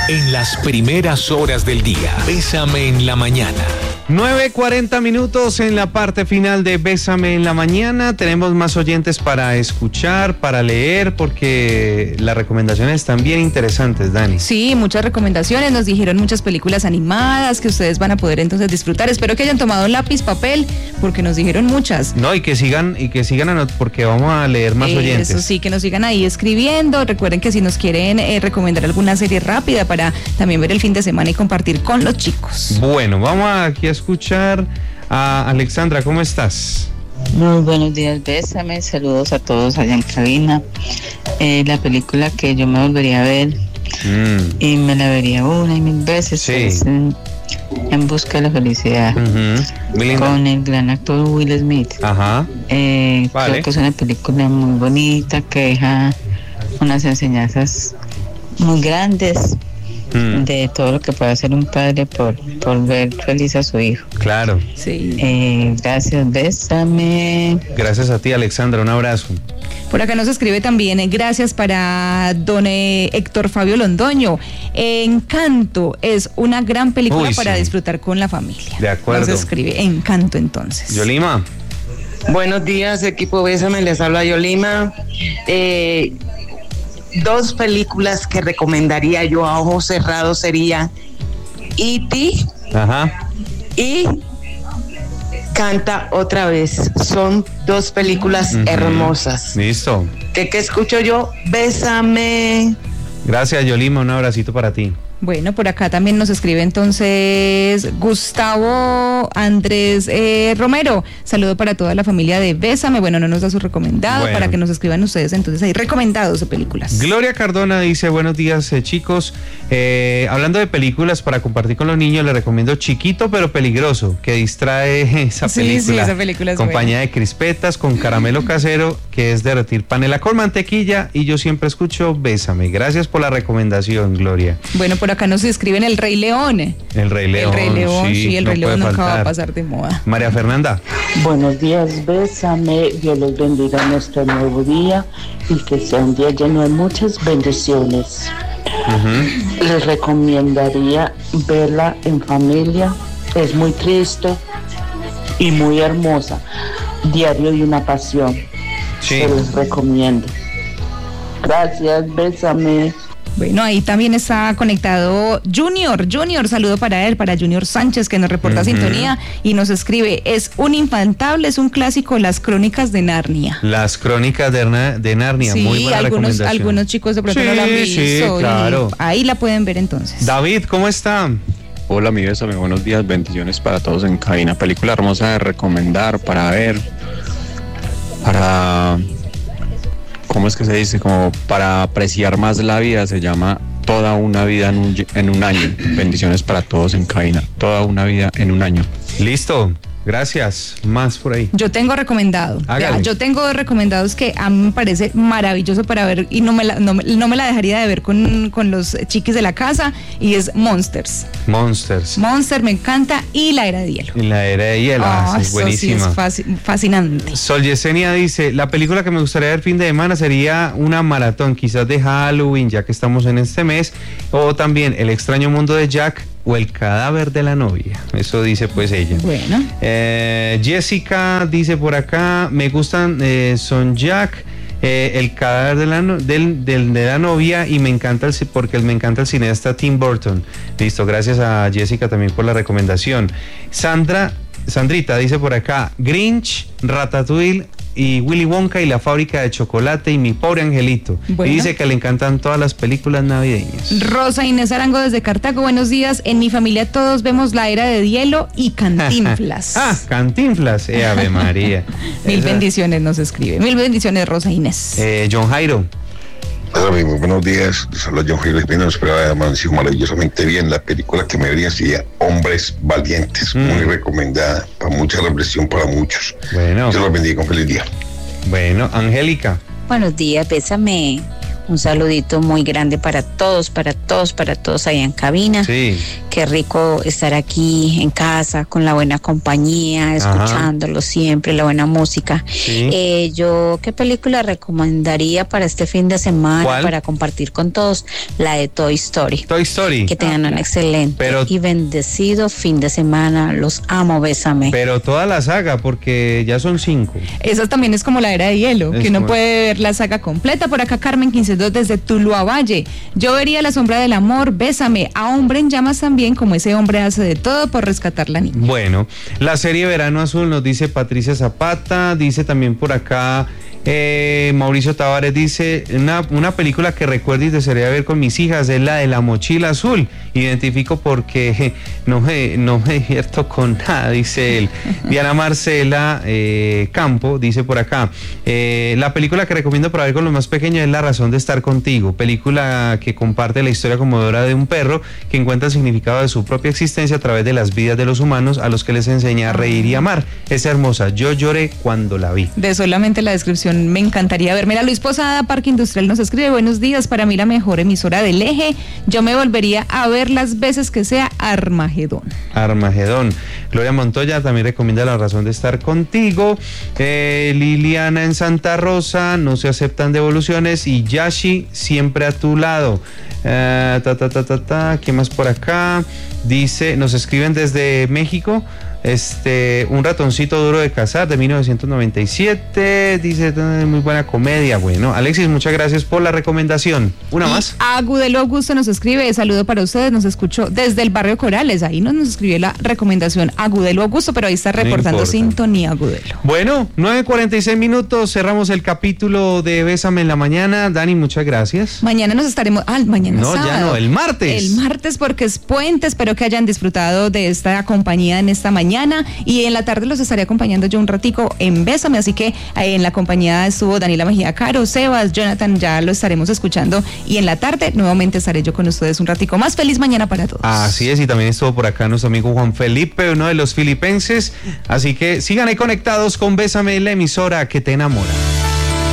En las primeras horas del día, Bésame en la mañana. 9:40 en la parte final de Bésame en la mañana. Tenemos más oyentes para escuchar, para leer, porque las recomendaciones están bien interesantes, Dani. Sí, muchas recomendaciones. Nos dijeron muchas películas animadas que ustedes van a poder entonces disfrutar. Espero que hayan tomado lápiz, papel, porque nos dijeron muchas. No, y que sigan porque vamos a leer más oyentes. Eso sí, que nos sigan ahí escribiendo. Recuerden que si nos quieren recomendar alguna serie rápida para también ver el fin de semana y compartir con los chicos. Bueno, vamos aquí a escuchar a Alexandra. ¿Cómo estás? Muy buenos días, Bésame, saludos a todos allá en cabina. La película que yo me volvería a ver y me la vería una y mil veces, sí, es En busca de la felicidad, con el gran actor Will Smith. Ajá. Vale. Creo que es una película muy bonita que deja unas enseñanzas muy grandes de todo lo que puede hacer un padre por ver feliz a su hijo. Claro. Sí. Gracias, Bésame. Gracias a ti, Alexandra, un abrazo. Por acá nos escribe también, gracias para don Héctor Fabio Londoño. Encanto es una gran película para disfrutar con la familia. De acuerdo. Nos escribe Encanto entonces. Yolima. Buenos días, equipo Bésame, les habla Yolima. Dos películas que recomendaría yo a ojos cerrados sería E.T. Ajá. y Canta otra vez. Son dos películas hermosas. Listo. ¿Qué escucho yo? Bésame. Gracias, Yolima, un abracito para ti. Bueno, por acá también nos escribe entonces Gustavo Andrés Romero. Saludo para toda la familia de Bésame. Bueno, no nos da su recomendado, para que nos escriban ustedes entonces ahí recomendados de películas. Gloria Cardona dice, buenos días chicos. Hablando de películas para compartir con los niños, les recomiendo Chiquito pero Peligroso, que distrae esa película. Sí, esa película es compañía buena. De crispetas con caramelo casero, que es derretir panela con mantequilla, y yo siempre escucho Bésame. Gracias por la recomendación, Gloria. Bueno, por acá nos escriben El Rey León. El Rey León, sí, El Rey León nunca va a pasar de moda. María Fernanda. Buenos días, Bésame. Dios los bendiga en nuestro nuevo día y que sea un día lleno de muchas bendiciones. Les recomendaría verla en familia. Es muy triste y muy hermosa. Diario de una pasión. Sí. Se les recomiendo. Gracias, Bésame. Bueno, ahí también está conectado Junior, saludo para él, para Junior Sánchez, que nos reporta sintonía y nos escribe, es un infantable, es un clásico, Las Crónicas de Narnia. Las Crónicas de Narnia, sí, muy buena recomendación. Algunos chicos de pronto no la han visto. Sí, claro. Ahí la pueden ver entonces. David, ¿cómo está? Hola, mi Bésame, buenos días, bendiciones para todos en cabina. Película hermosa de recomendar, para ver, ¿cómo es que se dice? Como para apreciar más la vida, se llama Toda una vida en un año. Bendiciones para todos en cabina. Toda una vida en un año. Listo. Gracias. Más por ahí. Yo tengo recomendado. Yo tengo dos recomendados que a mí me parece maravilloso para ver y no me la dejaría de ver con los chiquis de la casa, y es Monsters. Monster me encanta, y La Era de Hielo. La Era de Hielo, es buenísima. Sí, es fascinante. Sol Yesenia dice, la película que me gustaría ver fin de semana sería una maratón, quizás de Halloween, ya que estamos en este mes, o también El extraño mundo de Jack o El cadáver de la novia. Eso dice pues ella. Bueno. Jessica dice por acá, me gustan Son Jack, El cadáver de la novia, y me encanta porque me encanta el cineasta Tim Burton. Listo, gracias a Jessica también por la recomendación. Sandrita dice por acá, Grinch, Ratatouille y Willy Wonka y la fábrica de chocolate y Mi pobre angelito. Bueno. Y dice que le encantan todas las películas navideñas. Rosa Inés Arango desde Cartago, buenos días. En mi familia todos vemos La Era de Hielo y Cantinflas. Cantinflas, Ave María. Mil bendiciones nos escribe. Mil bendiciones, Rosa Inés. John Jairo. Muy buenos días, les habla John Jairo Espino, espero haber amanecido maravillosamente bien. La película que me vería sería Hombres Valientes, muy recomendada, para mucha reflexión para muchos. Bueno. Dios los bendiga, con feliz día. Bueno, Angélica. Buenos días, Bésame. Un saludito muy grande para todos allá en cabina. Sí. Qué rico estar aquí en casa con la buena compañía, escuchándolo siempre, la buena música. Sí. Yo, ¿qué película recomendaría para este fin de semana? ¿Cuál? Para compartir con todos? La de Toy Story. Toy Story. Que tengan un excelente y bendecido fin de semana. Los amo, bésame. Pero toda la saga, porque ya son 5. Esa también es como la Era de Hielo, que uno puede ver la saga completa. Por acá Carmen 15 desde Tuluá Valle. Yo vería La sombra del amor, bésame, a Hombre en llamas también, como ese hombre hace de todo por rescatar la niña. Bueno, la serie Verano Azul nos dice Patricia Zapata, dice también por acá Mauricio Tavares, dice una película que recuerdo y desearía ver con mis hijas es la de La mochila azul. Identifico porque no me divierto con nada, dice él. Diana Marcela Campo dice por acá, la película que recomiendo para ver con los más pequeños es La razón de estar contigo, película que comparte la historia conmovedora de un perro que encuentra el significado de su propia existencia a través de las vidas de los humanos a los que les enseña a reír y amar. Es hermosa, yo lloré cuando la vi. De solamente la descripción me encantaría ver. Mira, Luis Posada, Parque Industrial, nos escribe: buenos días, para mí la mejor emisora del eje, yo me volvería a ver las veces que sea Armagedón. Gloria Montoya también recomienda La razón de estar contigo. Liliana en Santa Rosa, no se aceptan devoluciones, y Yashi, siempre a tu lado. ¿Qué más por acá? Dice, nos escriben desde México. Un ratoncito duro de cazar de 1997, dice, muy buena comedia. Bueno, Alexis, muchas gracias por la recomendación. Una más. Agudelo Augusto nos escribe: saludo para ustedes, nos escuchó desde el barrio Corales. Ahí nos escribió la recomendación Agudelo Augusto, pero ahí está reportando sintonía Agudelo. Bueno, 9:46, cerramos el capítulo de Bésame en la mañana. Dani, muchas gracias. Mañana nos estaremos, mañana no, sábado. Ya no, el martes. El martes, porque es puente. Espero que hayan disfrutado de esta compañía en esta mañana, y en la tarde los estaré acompañando yo un ratico en Bésame, así que en la compañía estuvo Daniela Mejía Caro, Sebas, Jonathan, ya lo estaremos escuchando, y en la tarde nuevamente estaré yo con ustedes un ratico más. Feliz mañana para todos. Así es, y también estuvo por acá nuestro amigo Juan Felipe, uno de los filipenses, así que sigan ahí conectados con Bésame, la emisora que te enamora.